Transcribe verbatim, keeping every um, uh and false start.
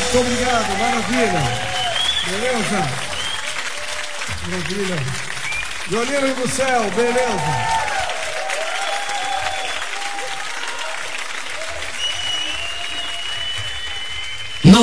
Muito obrigado, maravilha. Beleza? Maravilha. Violino do céu, beleza.